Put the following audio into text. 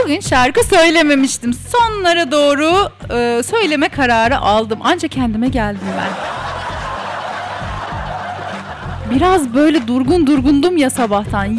Bugün şarkı söylememiştim. Sonlara doğru söyleme kararı aldım. Anca kendime geldim ben. Biraz böyle durgundum ya sabahtan.